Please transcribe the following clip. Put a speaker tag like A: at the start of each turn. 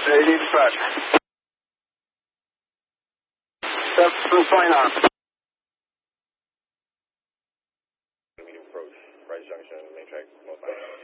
A: 80 track. Steps to sign on.
B: Medium approach, Bryce Junction, main track, most